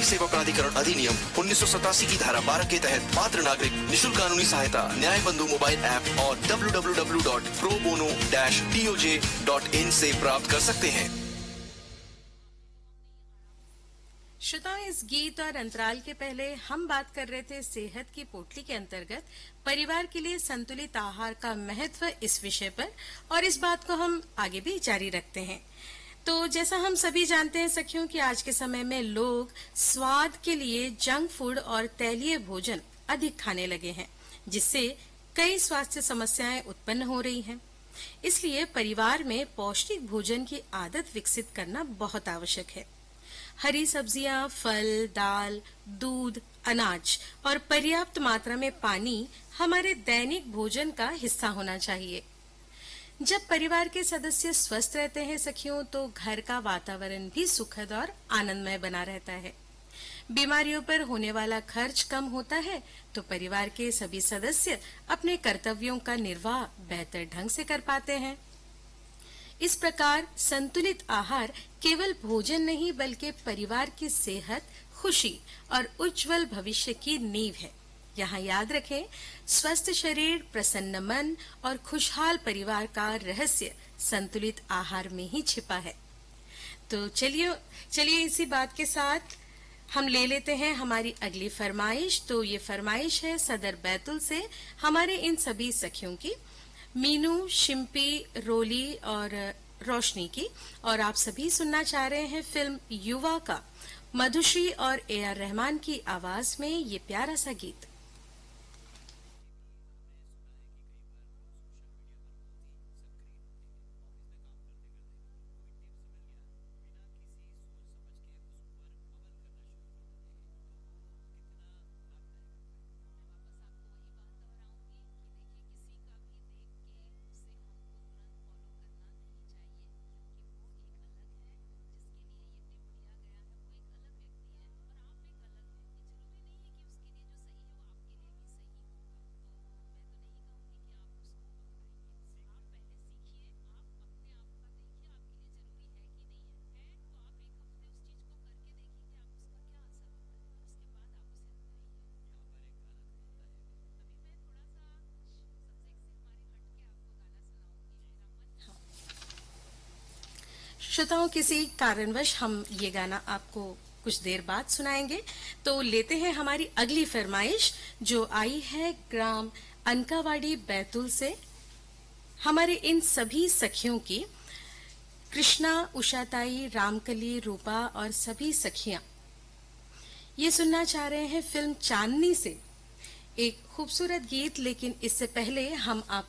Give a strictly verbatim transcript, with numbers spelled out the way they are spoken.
विधि सेवा प्राधिकरण अधिनियम उन्नीस सौ सतासी की धारा बारह के तहत पात्र नागरिक निशुल्क कानूनी सहायता न्याय बंधु मोबाइल ऐप और W W W dot pro bono dash D O J dot in से प्राप्त कर सकते हैं। श्रोताओं, इस गीत और अंतराल के पहले हम बात कर रहे थे सेहत की पोटली के अंतर्गत परिवार के लिए संतुलित आहार का महत्व इस विषय पर, और इस बात को हम आगे भी जारी रखते हैं। तो जैसा हम सभी जानते हैं सखियों कि आज के समय में लोग स्वाद के लिए जंक फूड और तैलीय भोजन अधिक खाने लगे हैं, जिससे कई स्वास्थ्य समस्याएं उत्पन्न हो रही हैं। इसलिए परिवार में पौष्टिक भोजन की आदत विकसित करना बहुत आवश्यक है। हरी सब्जियां, फल, दाल, दूध, अनाज और पर्याप्त मात्रा में पानी हमारे दैनिक भोजन का हिस्सा होना चाहिए। जब परिवार के सदस्य स्वस्थ रहते हैं सखियों, तो घर का वातावरण भी सुखद और आनंदमय बना रहता है। बीमारियों पर होने वाला खर्च कम होता है, तो परिवार के सभी सदस्य अपने कर्तव्यों का निर्वाह बेहतर ढंग से कर पाते हैं। इस प्रकार संतुलित आहार केवल भोजन नहीं बल्कि परिवार की सेहत, खुशी और उज्जवल भविष्य की नींव है। यहाँ याद रखें, स्वस्थ शरीर, प्रसन्न मन और खुशहाल परिवार का रहस्य संतुलित आहार में ही छिपा है। तो चलिए चलिए इसी बात के साथ हम ले लेते हैं हमारी अगली फरमाइश। तो ये फरमाइश है सदर बैतुल से हमारे इन सभी सखियों की, मीनू, शिम्पी, रोली और रोशनी की, और आप सभी सुनना चाह रहे हैं फिल्म युवा का मधुश्री और ए आर रहमान की आवाज में ये प्यारा सा गीत। श्रोताओं, किसी कारणवश हम ये गाना आपको कुछ देर बाद सुनाएंगे। तो लेते हैं हमारी अगली फरमाइश, जो आई है ग्राम अनकावाड़ी बैतूल से हमारे इन सभी सखियों की, कृष्णा, उषाताई, रामकली, रूपा और सभी सखियां ये सुनना चाह रहे हैं फिल्म चांदनी से एक खूबसूरत गीत। लेकिन इससे पहले हम आप